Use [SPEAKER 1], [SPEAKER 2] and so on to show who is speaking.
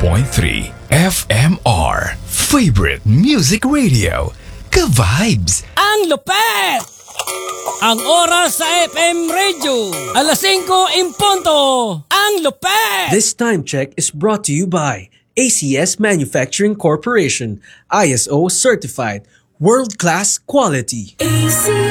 [SPEAKER 1] FMR Favorite Music Radio. Ka-vibes!
[SPEAKER 2] Ang lupet! Ang oras sa FM Radio, 5:00 in punto. Ang lupet!
[SPEAKER 3] This time check is brought to you by ACS Manufacturing Corporation, ISO certified, world-class quality.
[SPEAKER 4] ACS.